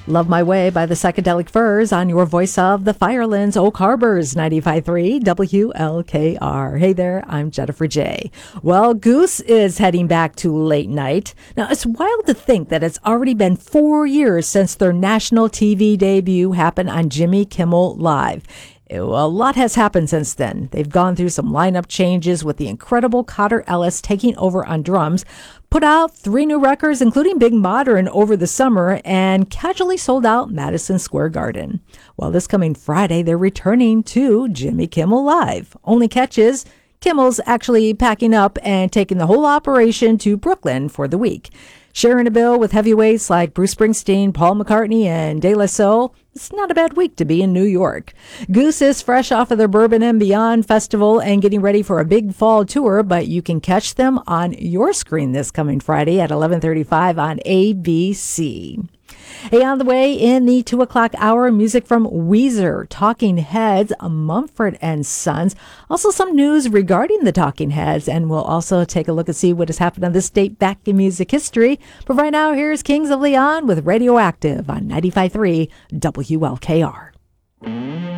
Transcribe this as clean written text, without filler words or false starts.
Love My Way by the Psychedelic Furs on your voice of the Firelands, Oak Harbor's 95.3 WLKR. Hey there, I'm Jennifer J. Well, Goose is heading back to late night. Now, it's wild to think that it's already been 4 years since their national TV debut happened on Jimmy Kimmel Live. A lot has happened since then. They've gone through some lineup changes with the incredible Cotter Ellis taking over on drums, put out 3 new records, including Big Modern over the summer, and casually sold out Madison Square Garden. Well, this coming Friday, they're returning to Jimmy Kimmel Live. Only catch is Kimmel's actually packing up and taking the whole operation to Brooklyn for the week. Sharing a bill with heavyweights like Bruce Springsteen, Paul McCartney, and De La Soul, it's not a bad week to be in New York. Goose is fresh off of their Bourbon and Beyond Festival and getting ready for a big fall tour, but you can catch them on your screen this coming Friday at 11:35 on ABC. Hey, on the way in the 2 o'clock hour, music from Weezer, Talking Heads, Mumford & Sons. Also some news regarding the Talking Heads, and we'll also take a look and see what has happened on this date back in music history. But right now, here's Kings of Leon with Radioactive on 95.3 WLKR.